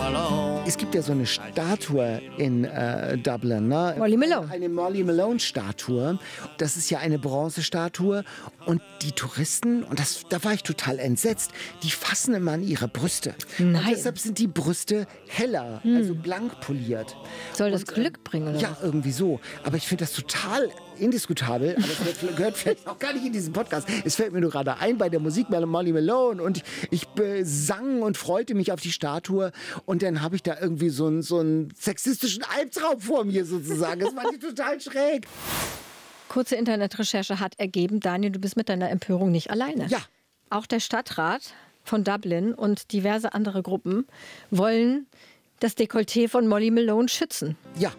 Es gibt ja so eine Statue in Dublin, ne? Molly Malone. Eine Molly Malone-Statue. Das ist ja eine Bronzestatue. Und die Touristen, und da war ich total entsetzt, die fassen immer an ihre Brüste. Nein. Und deshalb sind die Brüste heller, also blank poliert. Soll das Glück bringen, oder Ja, irgendwie so. Aber ich finde das total indiskutabel. Aber es gehört vielleicht auch gar nicht in diesen Podcast. Es fällt mir nur gerade ein bei der Musik Molly Malone. Und ich sang und freute mich auf die Statue. Und dann habe ich da irgendwie so einen sexistischen Albtraum vor mir sozusagen. Das war total schräg. Kurze Internetrecherche hat ergeben, Daniel, du bist mit deiner Empörung nicht alleine. Ja. Auch der Stadtrat von Dublin und diverse andere Gruppen wollen das Dekolleté von Molly Malone schützen. Ja.